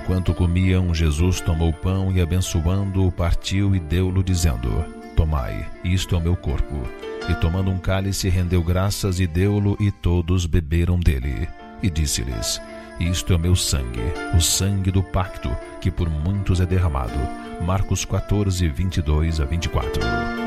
Enquanto comiam, Jesus tomou o pão e, abençoando-o, partiu e deu-lo, dizendo: Tomai, isto é o meu corpo. E tomando um cálice, rendeu graças e deu-lo, e todos beberam dele. E disse-lhes: Isto é o meu sangue, o sangue do pacto, que por muitos é derramado. Marcos 14, 22 a 24.